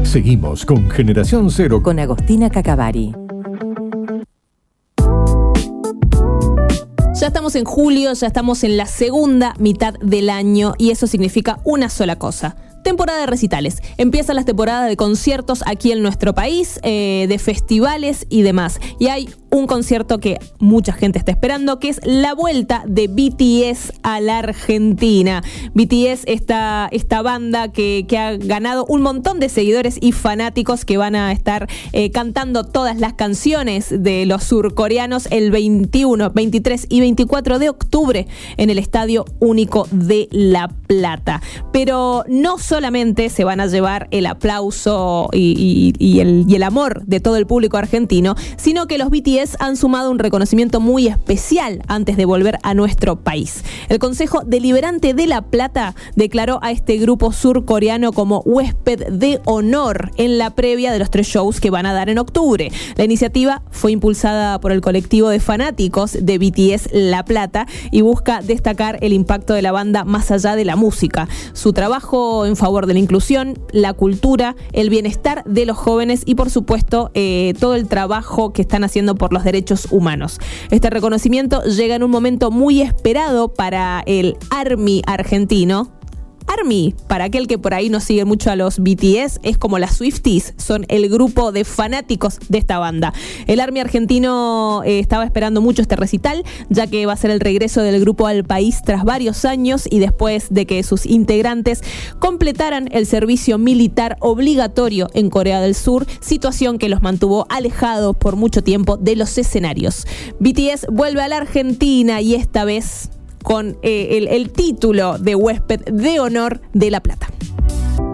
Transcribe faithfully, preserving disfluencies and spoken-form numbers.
Seguimos con Generación Cero con Agostina Cacavari. Ya estamos en julio, ya estamos en la segunda mitad del año y eso significa una sola cosa. Temporada de recitales. Empiezan las temporadas de conciertos aquí en nuestro país, eh, de festivales y demás. Y hay un concierto que mucha gente está esperando, que es la vuelta de B T S a la Argentina. B T S, esta, esta banda que, que ha ganado un montón de seguidores y fanáticos que van a estar eh, cantando todas las canciones de los surcoreanos el veintiuno, veintitrés y veinticuatro de octubre en el Estadio Único de La Plata. Pero no solamente se van a llevar el aplauso y, y, y, el, y el amor de todo el público argentino, sino que los B T S han sumado un reconocimiento muy especial antes de volver a nuestro país. El Consejo Deliberante de La Plata declaró a este grupo surcoreano como huésped de honor en la previa de los tres shows que van a dar en octubre. La iniciativa fue impulsada por el colectivo de fanáticos de B T S La Plata y busca destacar el impacto de la banda más allá de la música, su trabajo en favor de la inclusión, la cultura, el bienestar de los jóvenes y por supuesto eh, todo el trabajo que están haciendo por los derechos humanos. Este reconocimiento llega en un momento muy esperado para el ARMY argentino. ARMY, para aquel que por ahí no sigue mucho a los B T S, es como las Swifties, son el grupo de fanáticos de esta banda. El ARMY argentino eh, estaba esperando mucho este recital, ya que va a ser el regreso del grupo al país tras varios años y después de que sus integrantes completaran el servicio militar obligatorio en Corea del Sur, situación que los mantuvo alejados por mucho tiempo de los escenarios. B T S vuelve a la Argentina y esta vez con eh, el, el título de huésped de honor de La Plata.